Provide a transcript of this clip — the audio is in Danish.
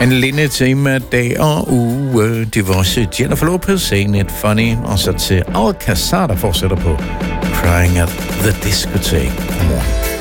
En lignende tema dag og uge. Det var også Jennifer Lopez, Ain't It Funny, og så til Alcazar, der fortsætter på Crying at the Discotheque.